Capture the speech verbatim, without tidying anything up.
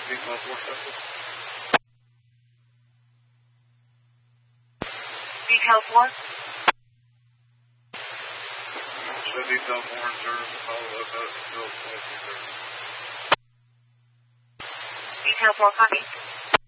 Detail four seven. Detail four. Show detail four in service. Follow up at still safety service. Detail four, copy.